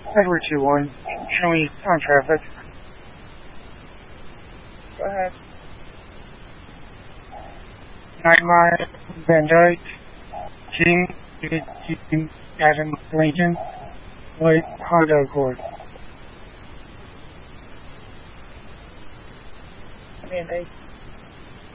Edward 2-1. Show me on traffic. Go ahead. 9 Mile, Van Dyke, King, Adam Lincoln, White Honda Accord. Van Dyke.